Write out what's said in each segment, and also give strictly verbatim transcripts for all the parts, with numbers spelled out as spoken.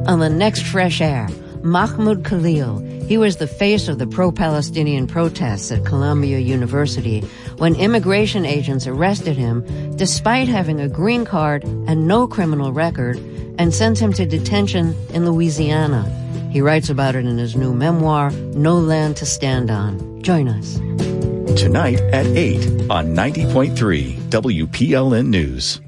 on the next Fresh Air, Mahmoud Khalil. He was the face of the pro-Palestinian protests at Columbia University when immigration agents arrested him despite having a green card and no criminal record and sent him to detention in Louisiana. He writes about it in his new memoir, No Land to Stand On. Join us. Tonight at eight on ninety point three W P L N News.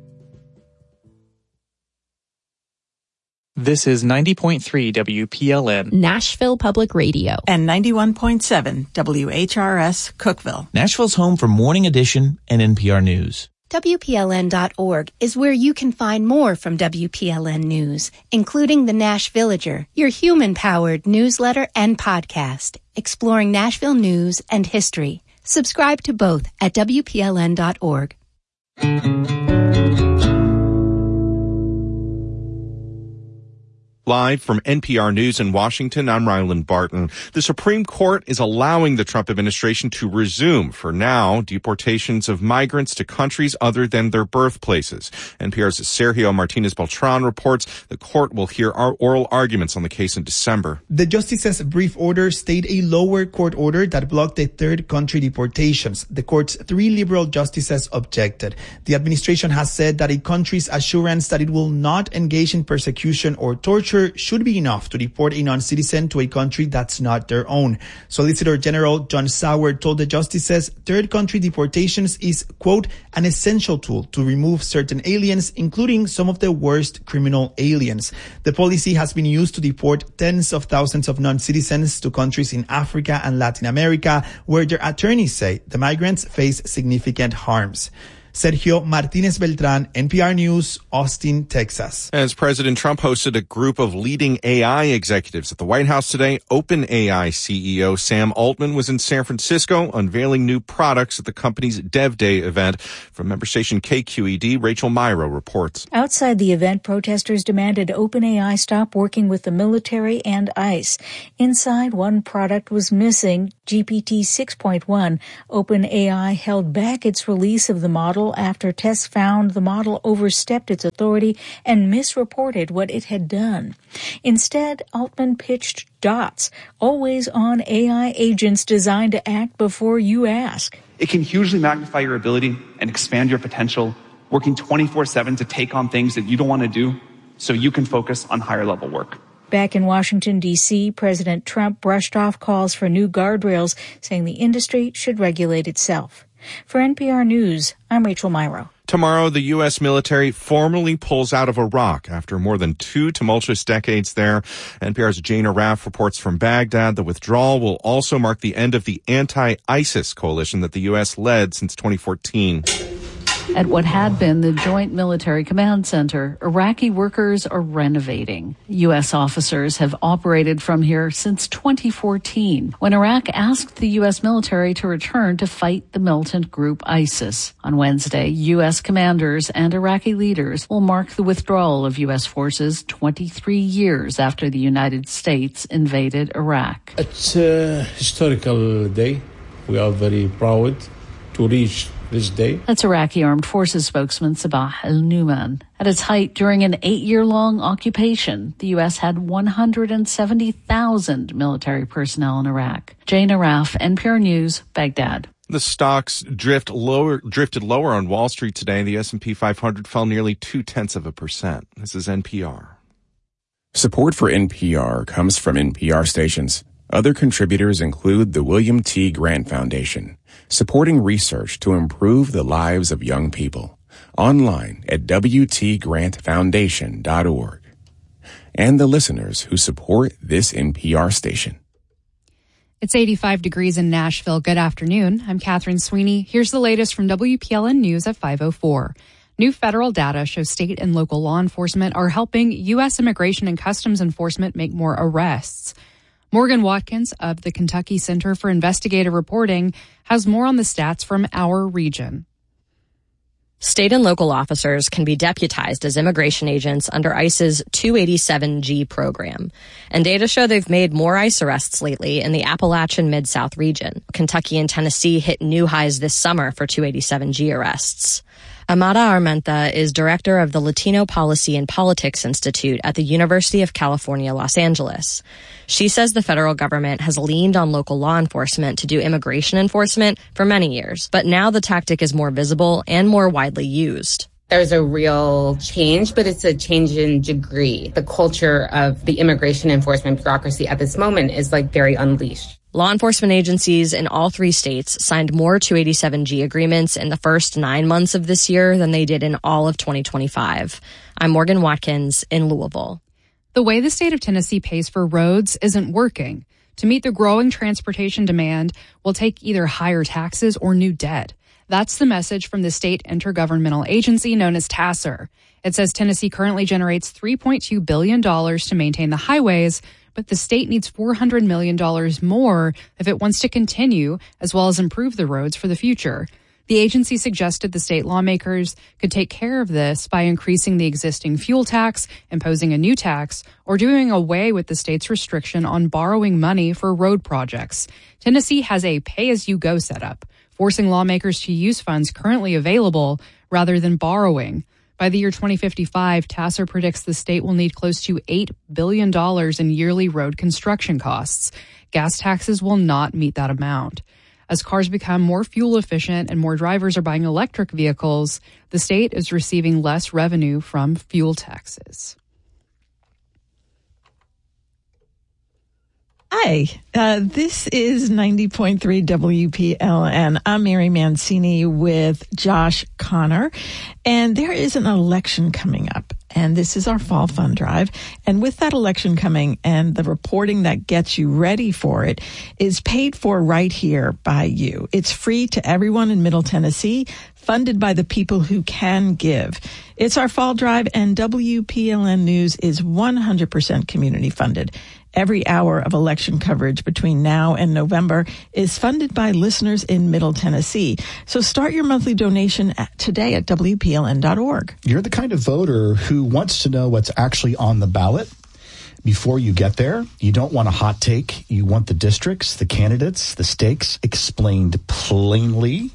This is ninety point three W P L N Nashville Public Radio and ninety-one point seven W H R S Cookeville. Nashville's home for Morning Edition and N P R News. W P L N dot org is where you can find more from W P L N News, including the Nash Villager, your human-powered newsletter and podcast, exploring Nashville news and history. Subscribe to both at W P L N dot org. Live from N P R News in Washington, I'm Ryland Barton. The Supreme Court is allowing the Trump administration to resume, for now, deportations of migrants to countries other than their birthplaces. N P R's Sergio Martinez-Beltran reports the court will hear our oral arguments on the case in December. The justice's brief order stayed a lower court order that blocked the third country deportations. The court's three liberal justices objected. The administration has said that a country's assurance that it will not engage in persecution or torture should be enough to deport a non-citizen to a country that's not their own. Solicitor General John Sauer told the justices third country deportations is, quote, an essential tool to remove certain aliens, including some of the worst criminal aliens. The policy has been used to deport tens of thousands of non-citizens to countries in Africa and Latin America, where their attorneys say the migrants face significant harms. Sergio Martinez-Beltran, N P R News, Austin, Texas. As President Trump hosted a group of leading A I executives at the White House today, OpenAI C E O Sam Altman was in San Francisco unveiling new products at the company's Dev Day event. From member station K Q E D, Rachel Myrow reports. Outside the event, protesters demanded OpenAI stop working with the military and ICE. Inside, one product was missing, G P T six point one. OpenAI held back its release of the model after tests found the model overstepped its authority and misreported what it had done. Instead, Altman pitched DOTS, always-on A I agents designed to act before you ask. It can hugely magnify your ability and expand your potential, working twenty-four seven to take on things that you don't want to do so you can focus on higher-level work. Back in Washington, D C, President Trump brushed off calls for new guardrails, saying the industry should regulate itself. For N P R News, I'm Rachel Myrow. Tomorrow, the U S military formally pulls out of Iraq after more than two tumultuous decades there. N P R's Jane Arraf reports from Baghdad. The withdrawal will also mark the end of the anti-ISIS coalition that the U S led since twenty fourteen. At what had been the Joint Military Command Center, Iraqi workers are renovating. U S officers have operated from here since twenty fourteen, when Iraq asked the U S military to return to fight the militant group ISIS. On Wednesday, U S commanders and Iraqi leaders will mark the withdrawal of U S forces twenty-three years after the United States invaded Iraq. It's a historical day. We are very proud to reach this day. That's Iraqi Armed Forces spokesman Sabah al-Numan. At its height, during an eight-year-long occupation, the U S had one hundred seventy thousand military personnel in Iraq. Jane Arraf, N P R News, Baghdad. The stocks drift lower, drifted lower on Wall Street today. The S and P five hundred fell nearly two-tenths of a percent. This is N P R. Support for N P R comes from N P R stations. Other contributors include the William T. Grant Foundation, supporting research to improve the lives of young people. Online at W T grant foundation dot org. And the listeners who support this N P R station. It's eighty-five degrees in Nashville. Good afternoon. I'm Catherine Sweeney. Here's the latest from W P L N News at five oh four. New federal data shows state and local law enforcement are helping U S Immigration and Customs Enforcement make more arrests. Morgan Watkins of the Kentucky Center for Investigative Reporting has more on the stats from our region. State and local officers can be deputized as immigration agents under ICE's two eighty-seven G program. And data show they've made more ICE arrests lately in the Appalachian Mid-South region. Kentucky and Tennessee hit new highs this summer for two eighty-seven G arrests. Amada Armenta is director of the Latino Policy and Politics Institute at the University of California, Los Angeles. She says the federal government has leaned on local law enforcement to do immigration enforcement for many years, but now the tactic is more visible and more widely used. There's a real change, but it's a change in degree. The culture of the immigration enforcement bureaucracy at this moment is like very unleashed. Law enforcement agencies in all three states signed more two eighty-seven G agreements in the first nine months of this year than they did in all of twenty twenty-five. I'm Morgan Watkins in Louisville. The way the state of Tennessee pays for roads isn't working. To meet the growing transportation demand, we'll take either higher taxes or new debt. That's the message from the state intergovernmental agency known as TASER. It says Tennessee currently generates three point two billion dollars to maintain the highways, but the state needs four hundred million dollars more if it wants to continue, as well as improve the roads for the future. The agency suggested the state lawmakers could take care of this by increasing the existing fuel tax, imposing a new tax, or doing away with the state's restriction on borrowing money for road projects. Tennessee has a pay-as-you-go setup, forcing lawmakers to use funds currently available rather than borrowing. By the year twenty fifty-five, TASER predicts the state will need close to eight billion dollars in yearly road construction costs. Gas taxes will not meet that amount. As cars become more fuel efficient and more drivers are buying electric vehicles, the state is receiving less revenue from fuel taxes. Hi, uh, this is ninety point three W P L N. I'm Mary Mancini with Josh Connor, and there is an election coming up, and this is our Fall Fund Drive. And with that election coming and the reporting that gets you ready for it is paid for right here by you. It's free to everyone in Middle Tennessee, funded by the people who can give. It's our Fall Drive, and W P L N News is one hundred percent community funded. Every hour of election coverage between now and November is funded by listeners in Middle Tennessee. So start your monthly donation at, today at W P L N dot org. You're the kind of voter who wants to know what's actually on the ballot before you get there. You don't want a hot take. You want the districts, the candidates, the stakes explained plainly.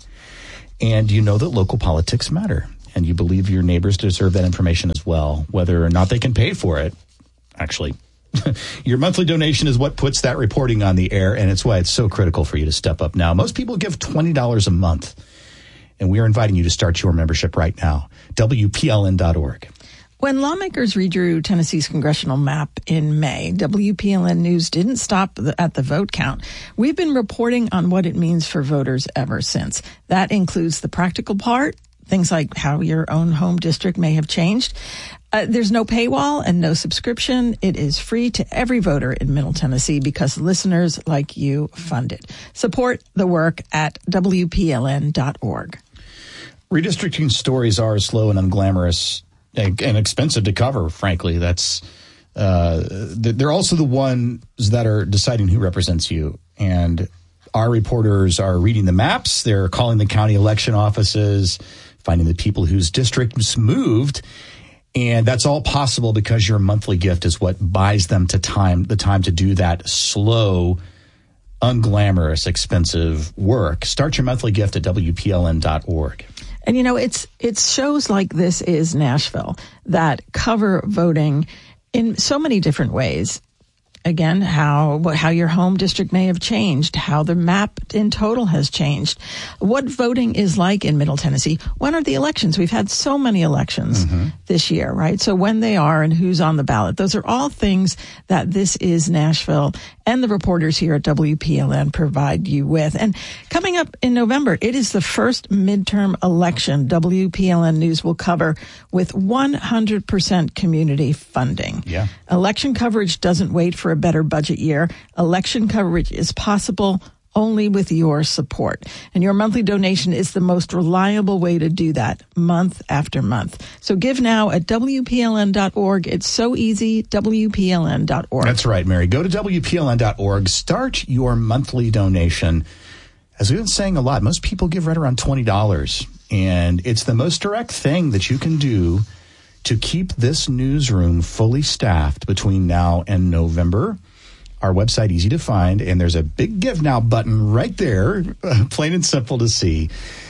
And you know that local politics matter. And you believe your neighbors deserve that information as well, whether or not they can pay for it, actually. Your monthly donation is what puts that reporting on the air, and it's why it's so critical for you to step up now. Most people give twenty dollars a month, and we are inviting you to start your membership right now. W P L N dot org. When lawmakers redrew Tennessee's congressional map in May, W P L N News didn't stop at the vote count. We've been reporting on what it means for voters ever since. That includes the practical part, things like how your own home district may have changed. Uh, there's no paywall and no subscription. It is free to every voter in Middle Tennessee because listeners like you fund it. Support the work at W P L N dot org. Redistricting stories are slow and unglamorous and, and expensive to cover, frankly. That's uh, they're also the ones that are deciding who represents you. And our reporters are reading the maps. They're calling the county election offices, finding the people whose districts moved. And that's all possible because your monthly gift is what buys them to time, the time to do that slow, unglamorous, expensive work. Start your monthly gift at W P L N dot org. And, you know, it's it's shows like This Is Nashville that cover voting in so many different ways. Again, how how your home district may have changed, how the map in total has changed, what voting is like in Middle Tennessee. When are the elections? We've had so many elections mm-hmm. this year, right? So when they are and who's on the ballot. Those are all things that This Is Nashville and the reporters here at W P L N provide you with. And coming up in November, it is the first midterm election W P L N News will cover with one hundred percent community funding. Yeah. Election coverage doesn't wait for a better budget year. Election coverage is possible only with your support. And your monthly donation is the most reliable way to do that month after month. So give now at W P L N dot org. It's so easy, W P L N dot org. That's right, Mary. Go to W P L N dot org. Start your monthly donation. As we've been saying a lot, most people give right around twenty dollars. And it's the most direct thing that you can do to keep this newsroom fully staffed between now and November. Our website, easy to find, and there's a big Give Now button right there, uh, plain and simple to see.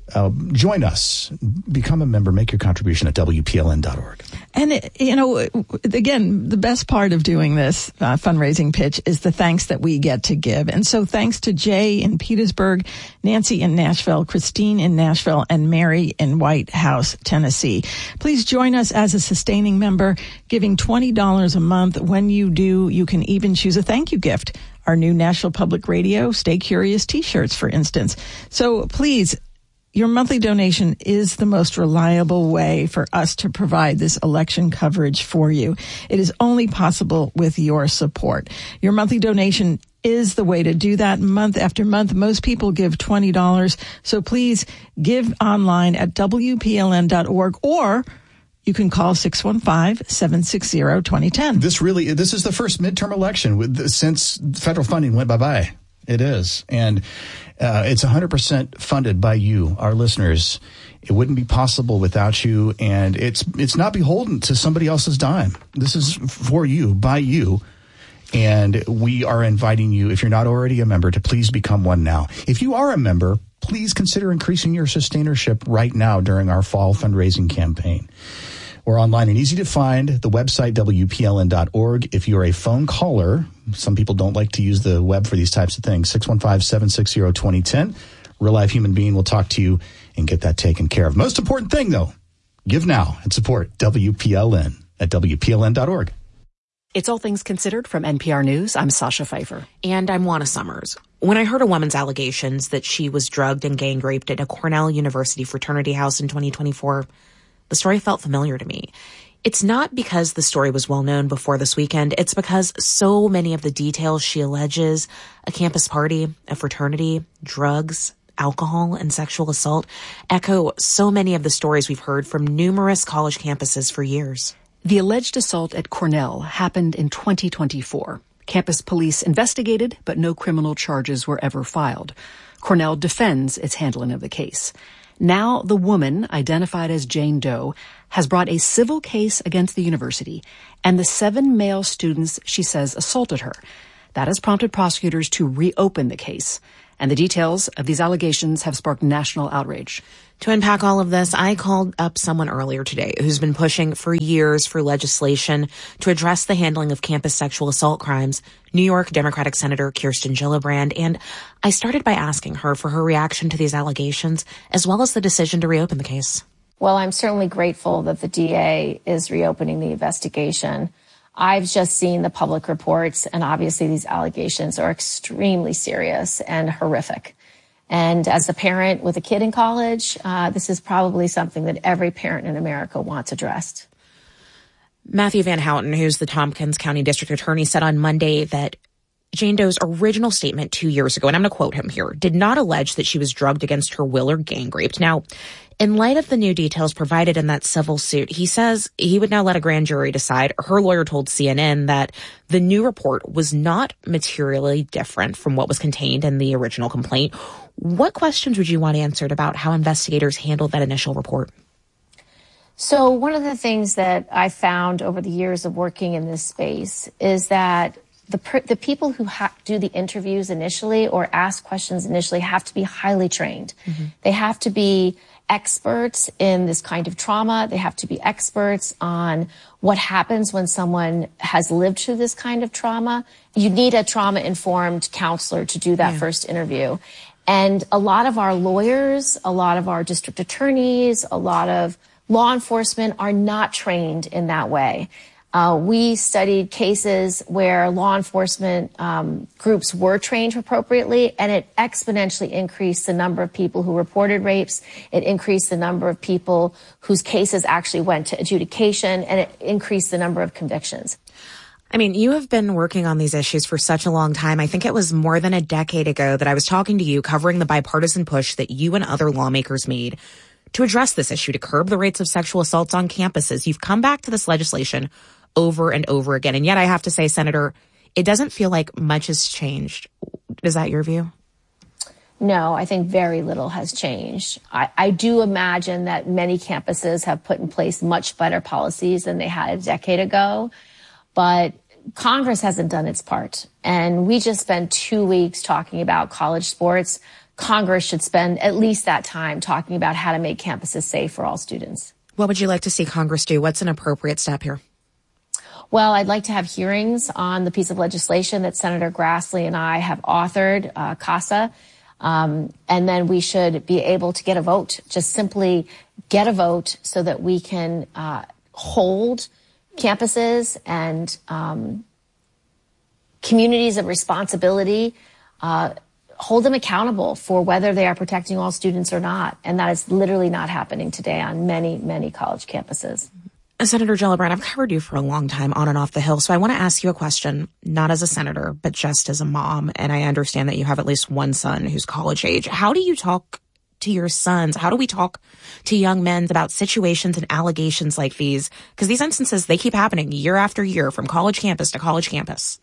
Uh, join us. Become a member. Make your contribution at W P L N dot org. And, you know, again, the best part of doing this uh, fundraising pitch is the thanks that we get to give. And so thanks to Jay in Petersburg, Nancy in Nashville, Christine in Nashville, and Mary in White House, Tennessee. Please join us as a sustaining member, giving twenty dollars a month. When you do, you can even choose a thank you gift. Our new Nashville Public Radio Stay Curious t-shirts, for instance. So please, your monthly donation is the most reliable way for us to provide this election coverage for you. It is only possible with your support. Your monthly donation is the way to do that month after month. Most people give twenty dollars. So please give online at W P L N dot org, or you can call six one five, seven six zero, two zero one zero. This really, this is the first midterm election with, since federal funding went bye-bye. It is. And uh, it's one hundred percent funded by you, our listeners. It wouldn't be possible without you. And it's it's not beholden to somebody else's dime. This is for you, by you. And we are inviting you, if you're not already a member, to please become one now. If you are a member, please consider increasing your sustainership right now during our fall fundraising campaign. We're online and easy to find. The website, W P L N dot org. If you're a phone caller, some people don't like to use the web for these types of things, six one five, seven six zero, two zero one zero. Real life human being will talk to you and get that taken care of. Most important thing, though, give now and support W P L N at W P L N dot org. It's All Things Considered from N P R News. I'm Sasha Pfeiffer. And I'm Juana Summers. When I heard a woman's allegations that she was drugged and gang raped at a Cornell University fraternity house in twenty twenty-four, the story felt familiar to me. It's not because the story was well known before this weekend. It's because so many of the details she alleges, a campus party, a fraternity, drugs, alcohol, and sexual assault, echo so many of the stories we've heard from numerous college campuses for years. The alleged assault at Cornell happened in twenty twenty-four. Campus police investigated, but no criminal charges were ever filed. Cornell defends its handling of the case. Now the woman, identified as Jane Doe, has brought a civil case against the university and the seven male students she says assaulted her. That has prompted prosecutors to reopen the case. And the details of these allegations have sparked national outrage. To unpack all of this, I called up someone earlier today who's been pushing for years for legislation to address the handling of campus sexual assault crimes, New York Democratic Senator Kirsten Gillibrand, and I started by asking her for her reaction to these allegations, as well as the decision to reopen the case. Well, I'm certainly grateful that the D A is reopening the investigation. I've just seen the public reports, and obviously these allegations are extremely serious and horrific. And as a parent with a kid in college, uh, this is probably something that every parent in America wants addressed. Matthew Van Houten, who's the Tompkins County District Attorney, said on Monday that Jane Doe's original statement two years ago, and I'm going to quote him here, did not allege that she was drugged against her will or gang raped. Now, in light of the new details provided in that civil suit, he says he would now let a grand jury decide. Her lawyer told C N N that the new report was not materially different from what was contained in the original complaint. What questions would you want answered about how investigators handled that initial report? So one of the things that I found over the years of working in this space is that the per- the people who ha- do the interviews initially or ask questions initially have to be highly trained. Mm-hmm. They have to be experts in this kind of trauma. They have to be experts on what happens when someone has lived through this kind of trauma. You need a trauma-informed counselor to do that yeah. first interview. And a lot of our lawyers, a lot of our district attorneys, a lot of law enforcement are not trained in that way. Uh, we studied cases where law enforcement um, groups were trained appropriately, and it exponentially increased the number of people who reported rapes. It increased the number of people whose cases actually went to adjudication, and it increased the number of convictions. I mean, you have been working on these issues for such a long time. I think it was more than a decade ago that I was talking to you covering the bipartisan push that you and other lawmakers made to address this issue, to curb the rates of sexual assaults on campuses. You've come back to this legislation over and over again. And yet I have to say, Senator, it doesn't feel like much has changed. Is that your view? No, I think very little has changed. I, I do imagine that many campuses have put in place much better policies than they had a decade ago. But Congress hasn't done its part. And we just spent two weeks talking about college sports. Congress should spend at least that time talking about how to make campuses safe for all students. What would you like to see Congress do? What's an appropriate step here? Well, I'd like to have hearings on the piece of legislation that Senator Grassley and I have authored, uh, CASA, um, and then we should be able to get a vote, just simply get a vote so that we can uh, hold campuses and um, communities of responsibility, uh, hold them accountable for whether they are protecting all students or not. And that is literally not happening today on many, many college campuses. Senator Gillibrand, I've covered you for a long time on and off the Hill, so I want to ask you a question, not as a senator, but just as a mom. And I understand that you have at least one son who's college age. How do you talk to your sons? How do we talk to young men about situations and allegations like these? Because these instances, they keep happening year after year from college campus to college campus.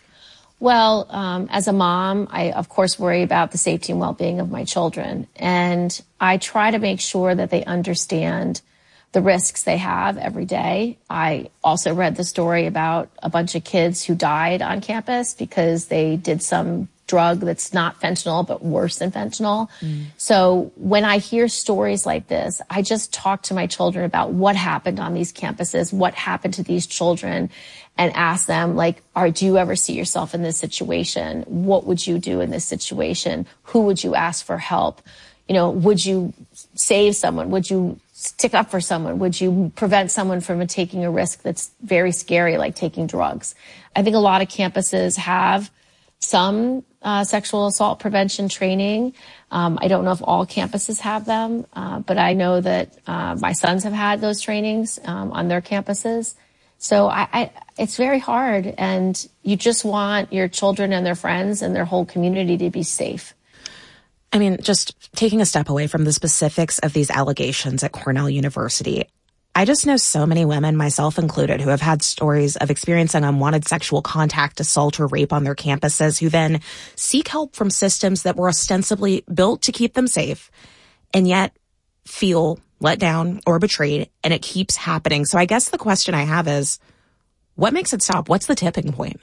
Well, um, as a mom, I, of course, worry about the safety and well-being of my children. And I try to make sure that they understand the risks they have every day. I also read the story about a bunch of kids who died on campus because they did some drug that's not fentanyl, but worse than fentanyl. Mm. So when I hear stories like this, I just talk to my children about what happened on these campuses, what happened to these children, and ask them, like, are, do you ever see yourself in this situation? What would you do in this situation? Who would you ask for help? You know, would you save someone? Would you stick up for someone? Would you prevent someone from taking a risk that's very scary, like taking drugs? I think a lot of campuses have some uh, sexual assault prevention training. Um, I don't know if all campuses have them, uh, but I know that uh, my sons have had those trainings um, on their campuses. So I, I, it's very hard, and you just want your children and their friends and their whole community to be safe. I mean, just taking a step away from the specifics of these allegations at Cornell University, I just know so many women, myself included, who have had stories of experiencing unwanted sexual contact, assault, or rape on their campuses, who then seek help from systems that were ostensibly built to keep them safe, and yet feel let down or betrayed, and it keeps happening. So I guess the question I have is, what makes it stop? What's the tipping point?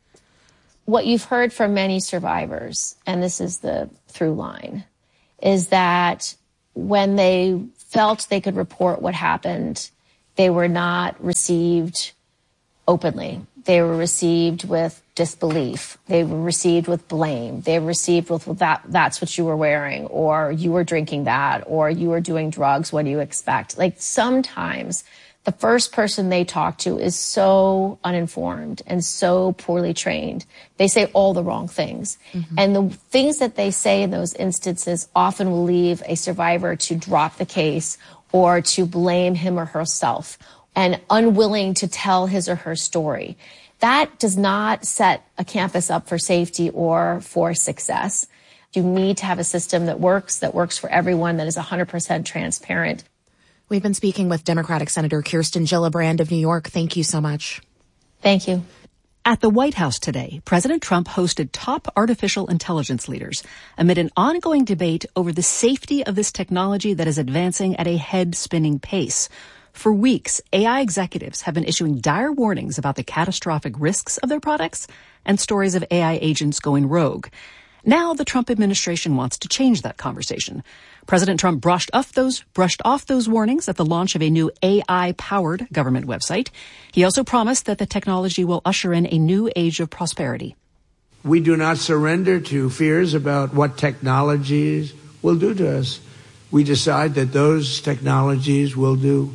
What you've heard from many survivors, and this is the through line, is that when they felt they could report what happened, they were not received openly. They were received with disbelief. They were received with blame. They were received with, well, that, that's what you were wearing, or you were drinking that, or you were doing drugs. What do you expect? Like, sometimes the first person they talk to is so uninformed and so poorly trained. They say all the wrong things. Mm-hmm. And the things that they say in those instances often will leave a survivor to drop the case or to blame him or herself and unwilling to tell his or her story. That does not set a campus up for safety or for success. You need to have a system that works, that works for everyone, that is one hundred percent transparent. We've been speaking with Democratic Senator Kirsten Gillibrand of New York. Thank you so much. Thank you. At the White House today, President Trump hosted top artificial intelligence leaders amid an ongoing debate over the safety of this technology that is advancing at a head-spinning pace. For weeks, A I executives have been issuing dire warnings about the catastrophic risks of their products and stories of A I agents going rogue. Now the Trump administration wants to change that conversation. President Trump brushed off those brushed off those warnings at the launch of a new A I-powered government website. He also promised that the technology will usher in a new age of prosperity. We do not surrender to fears about what technologies will do to us. We decide that those technologies will do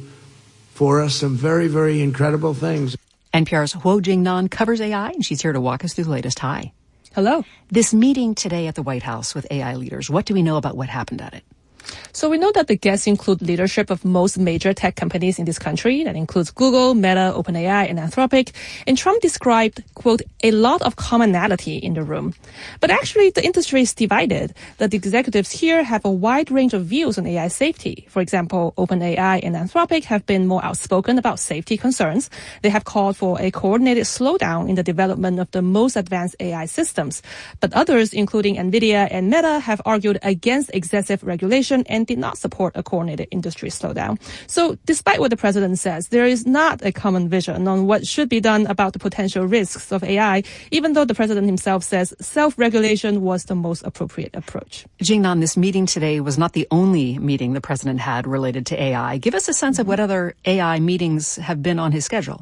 for us some very, very incredible things. N P R's Huo Jingnan covers A I, and she's here to walk us through the latest. Hi. Hello. This meeting today at the White House with A I leaders, what do we know about what happened at it? So we know that the guests include leadership of most major tech companies in this country. That includes Google, Meta, OpenAI, and Anthropic. And Trump described, quote, a lot of commonality in the room. But actually, the industry is divided. The executives here have a wide range of views on A I safety. For example, OpenAI and Anthropic have been more outspoken about safety concerns. They have called for a coordinated slowdown in the development of the most advanced A I systems. But others, including NVIDIA and Meta, have argued against excessive regulation regulation and did not support a coordinated industry slowdown. So despite what the president says, there is not a common vision on what should be done about the potential risks of A I, even though the president himself says self-regulation was the most appropriate approach. Jingnan, this meeting today was not the only meeting the president had related to A I. Give us a sense of what other A I meetings have been on his schedule.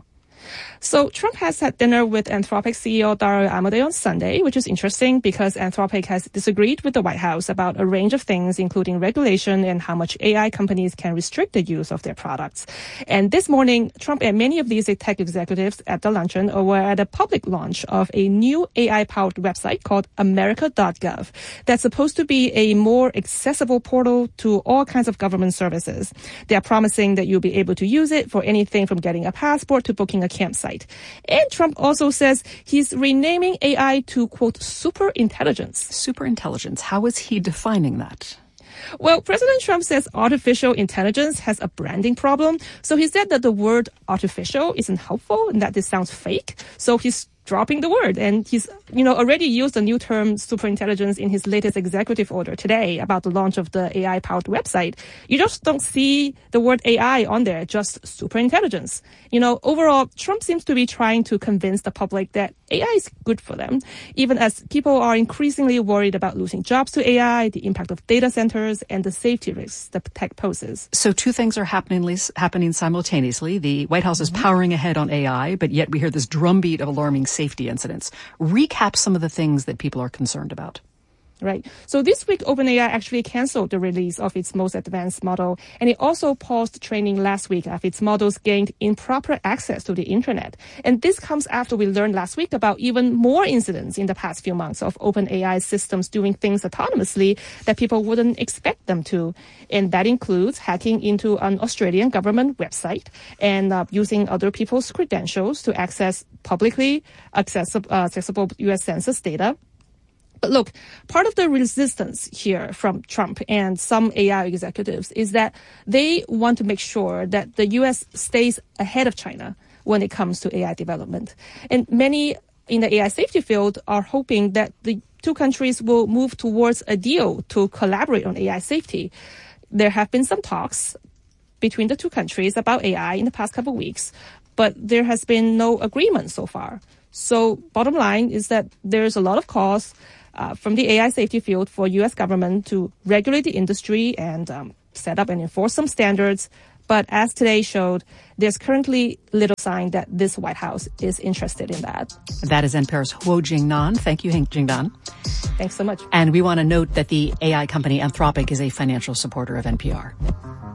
So Trump has had dinner with Anthropic C E O Dario Amodei on Sunday, which is interesting because Anthropic has disagreed with the White House about a range of things, including regulation and how much A I companies can restrict the use of their products. And this morning, Trump and many of these tech executives at the luncheon were at a public launch of a new A I-powered website called America dot gov that's supposed to be a more accessible portal to all kinds of government services. They are promising that you'll be able to use it for anything from getting a passport to booking a campsite. And Trump also says he's renaming A I to, quote, super intelligence. Super intelligence. How is he defining that? Well, President Trump says artificial intelligence has a branding problem. So he said that the word artificial isn't helpful and that this sounds fake. So he's dropping the word. And he's, you know, already used the new term superintelligence in his latest executive order today about the launch of the A I-powered website. You just don't see the word A I on there, just superintelligence. You know, overall, Trump seems to be trying to convince the public that A I is good for them, even as people are increasingly worried about losing jobs to A I, the impact of data centers, and the safety risks that tech poses. So two things are happening, happening simultaneously. The White House is powering ahead on A I, but yet we hear this drumbeat of alarming safety incidents. Recap some of the things that people are concerned about. Right. So this week, OpenAI actually canceled the release of its most advanced model, and it also paused training last week after its models gained improper access to the internet. And this comes after we learned last week about even more incidents in the past few months of OpenAI systems doing things autonomously that people wouldn't expect them to. And that includes hacking into an Australian government website and uh, using other people's credentials to access publicly accessible, uh, accessible U S Census data. But look, part of the resistance here from Trump and some A I executives is that they want to make sure that the U S stays ahead of China when it comes to A I development. And many in the A I safety field are hoping that the two countries will move towards a deal to collaborate on A I safety. There have been some talks between the two countries about A I in the past couple of weeks, but there has been no agreement so far. So bottom line is that there's a lot of calls Uh, from the A I safety field for U S government to regulate the industry and um, set up and enforce some standards. But as today showed, there's currently little sign that this White House is interested in that. That is N P R's Huo Jingnan. Thank you, Jingnan. Thanks so much. And we want to note that the A I company Anthropic is a financial supporter of N P R.